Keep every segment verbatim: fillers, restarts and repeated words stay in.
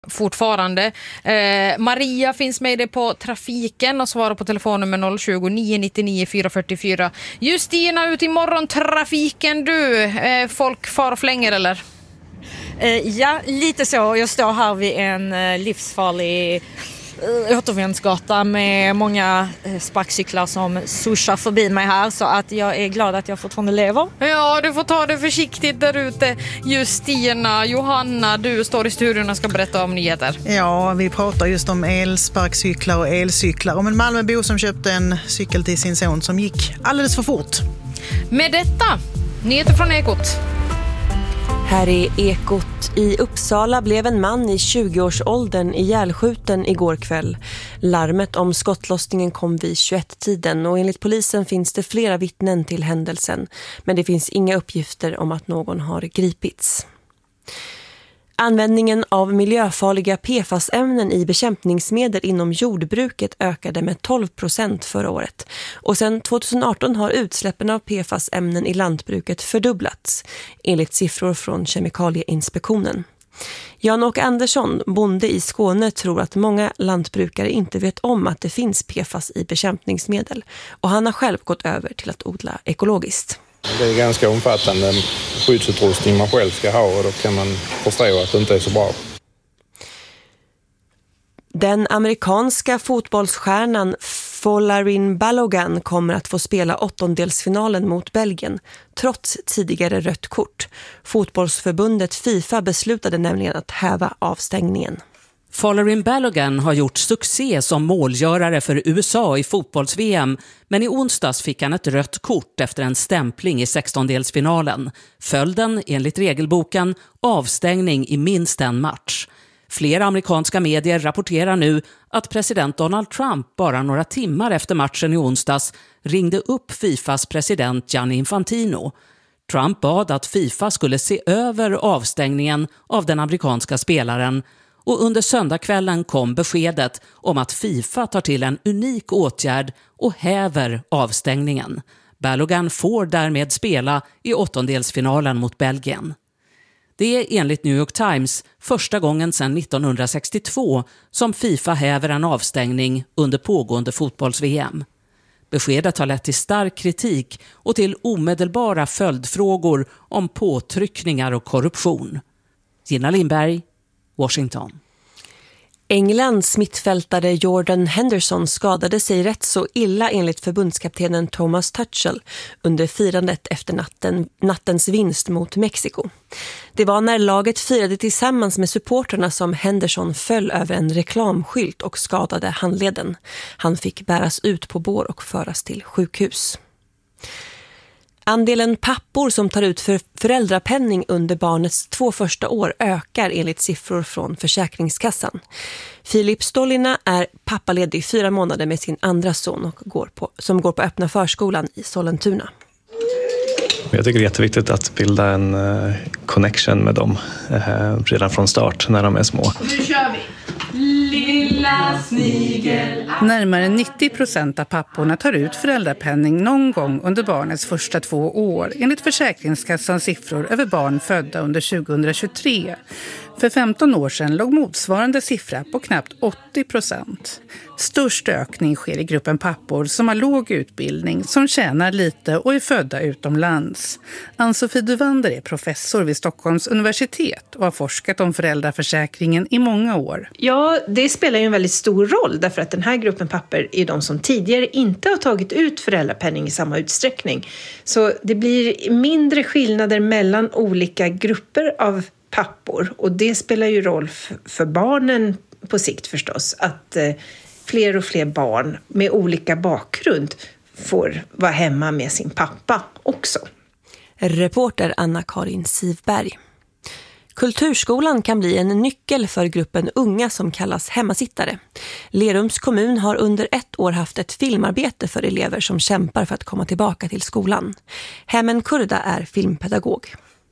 fortfarande. Eh, Maria finns med dig på trafiken och svarar på telefonnummer noll tjugo, nio nittionio, fyra fyrtiofyra. Justina, ut i morgontrafiken du. Eh, folk far och flänger eller? Eh, ja, lite så. Jag står här vid en eh, livsfarlig eh, återvändsgata med många eh, sparkcyklar som sushar förbi mig här, så att jag är glad att jag fortfarande lever. Ja, du får ta det försiktigt där ute. Justina, Johanna, du står i studion och ska berätta om nyheter. Ja, vi pratar just om elsparkcyklar och elcyklar. Om en Malmöbo som köpte en cykel till sin son som gick alldeles för fort. Med detta, nyheter från Ekot. Här är Ekot. I Uppsala blev en man i tjugoårsåldern ihjälskjuten igår kväll. Larmet om skottlossningen kom vid tjugoett-tiden och enligt polisen finns det flera vittnen till händelsen. Men det finns inga uppgifter om att någon har gripits. Användningen av miljöfarliga P F A S-ämnen i bekämpningsmedel inom jordbruket ökade med tolv procent förra året. Och sedan tjugoarton har utsläppen av P F A S-ämnen i lantbruket fördubblats, enligt siffror från Kemikalieinspektionen. Jan-Åke Andersson, bonde i Skåne, tror att många lantbrukare inte vet om att det finns P F A S i bekämpningsmedel. Och han har själv gått över till att odla ekologiskt. Det är ganska omfattande skyddsutrustning man själv ska ha och då kan man förstå att det inte är så bra. Den amerikanska fotbollsstjärnan Folarin Balogun kommer att få spela åttondelsfinalen mot Belgien trots tidigare rött kort. Fotbollsförbundet FIFA beslutade nämligen att häva avstängningen. Folarin Balogun har gjort succé som målgörare för U S A i fotbolls-V M, men i onsdags fick han ett rött kort efter en stämpling i sextondelsfinalen. Följden, enligt regelboken, avstängning i minst en match. Flera amerikanska medier rapporterar nu att president Donald Trump bara några timmar efter matchen i onsdags ringde upp FIFAs president Gianni Infantino. Trump bad att FIFA skulle se över avstängningen av den amerikanska spelaren. Och under söndagskvällen kom beskedet om att FIFA tar till en unik åtgärd och häver avstängningen. Balogun får därmed spela i åttondelsfinalen mot Belgien. Det är enligt New York Times första gången sedan nittonhundrasextiotvå som FIFA häver en avstängning under pågående fotbolls-V M. Beskedet har lett till stark kritik och till omedelbara följdfrågor om påtryckningar och korruption. Gina Lindberg, Washington. Englands mittfältare Jordan Henderson skadade sig rätt så illa enligt förbundskaptenen Thomas Tuchel under firandet efter natten, nattens vinst mot Mexiko. Det var när laget firade tillsammans med supporterna som Henderson föll över en reklamskylt och skadade handleden. Han fick bäras ut på bår och föras till sjukhus. Andelen pappor som tar ut för föräldrapenning under barnets två första år ökar enligt siffror från Försäkringskassan. Filip Stolina är pappaledig fyra månader med sin andra son och går på, som går på öppna förskolan i Sollentuna. Jag tycker det är jätteviktigt att bilda en uh, connection med dem uh, redan från start när de är små. Nu kör vi! Lilla snigel. Närmare nittio procent av papporna tar ut föräldrapenning någon gång under barnets första två år enligt Försäkringskassans siffror över barn födda under tjugohundratjugotre. För femton år sedan låg motsvarande siffra på knappt åttio procent. Störst ökning sker i gruppen pappor som har låg utbildning, som tjänar lite och är födda utomlands. Ann-Sofie Duvander är professor vid Stockholms universitet och har forskat om föräldraförsäkringen i många år. Ja, det spelar ju en väldigt stor roll därför att den här gruppen pappor är de som tidigare inte har tagit ut föräldrapenning i samma utsträckning. Så det blir mindre skillnader mellan olika grupper av pappor och det spelar ju roll för barnen på sikt förstås, att eh, fler och fler barn med olika bakgrund får vara hemma med sin pappa också. Reporter Anna-Karin Sivberg. Kulturskolan kan bli en nyckel för gruppen unga som kallas hemmasittare. Lerums kommun har under ett år haft ett filmarbete för elever som kämpar för att komma tillbaka till skolan. Hemen Kurda är filmpedagog.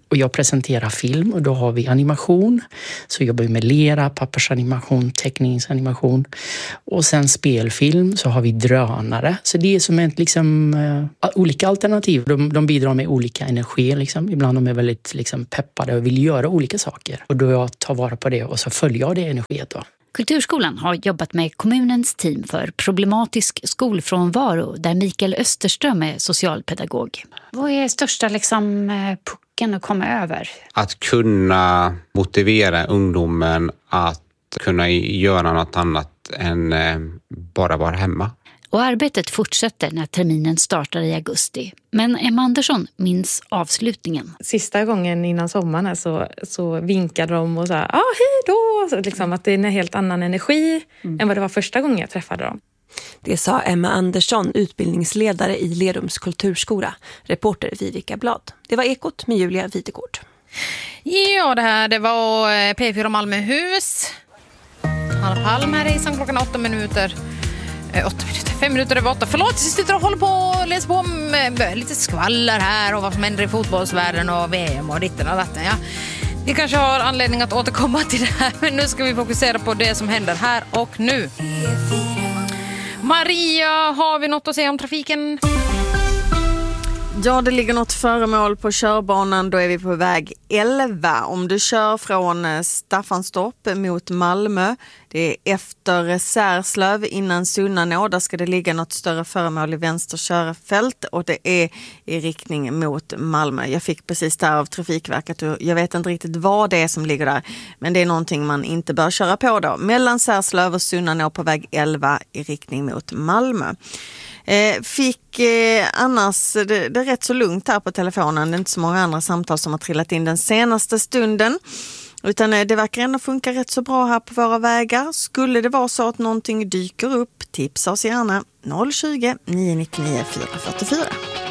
Och jag presenterar film och då har vi animation. Så jobbar vi med lera, pappersanimation, teckningsanimation. Och sen spelfilm så har vi drönare. Så det är som ett liksom, uh, olika alternativ. De, de bidrar med olika energi. Liksom. Ibland de är väldigt liksom, peppade och vill göra olika saker. Och då jag tar vara på det och så följer jag det energiet då. Kulturskolan har jobbat med kommunens team för problematisk skolfrånvaro där Mikael Österström är socialpedagog. Vad är största liksom, pucken att komma över? Att kunna motivera ungdomen att kunna göra något annat än bara vara hemma. Och arbetet fortsätter när terminen startar i augusti. Men Emma Andersson minns avslutningen. Sista gången innan sommaren så, så vinkade de och sa ah, hej då. Så liksom att det är en helt annan energi mm. än vad det var första gången jag träffade dem. Det sa Emma Andersson, utbildningsledare i Lerums kulturskola. Reporter Vivica Blad. Det var Ekot med Julia Videgård. Ja, det här det var P fyra Malmöhus. Hanna Palm här i klockan åtta minuter. Åtta minuter, fem minuter över åtta. Förlåt, jag sitter och håller på och läser på med lite skvaller här och vad som händer i fotbollsvärlden och V M och ditten och datten. Ja. Vi kanske har anledning att återkomma till det här, men nu ska vi fokusera på det som händer här och nu. Maria, har vi något att säga om trafiken? Ja, det ligger något föremål på körbanan. Då är vi på väg elva. Om du kör från Staffanstorp mot Malmö, det är efter Särslöv innan Sunnanå. Där ska det ligga något större föremål i vänster körfält och det är i riktning mot Malmö. Jag fick precis där av Trafikverket och jag vet inte riktigt vad det är som ligger där. Men det är någonting man inte bör köra på då. Mellan Särslöv och Sunnanå på väg elva i riktning mot Malmö. Eh, fick eh, annars, det, det är rätt så lugnt här på telefonen. Det är inte så många andra samtal som har trillat in den senaste stunden. Utan eh, det verkar ändå funka rätt så bra här på våra vägar. Skulle det vara så att någonting dyker upp, tipsa oss gärna noll tjugo, nio nio nio, fyra fyra fyra.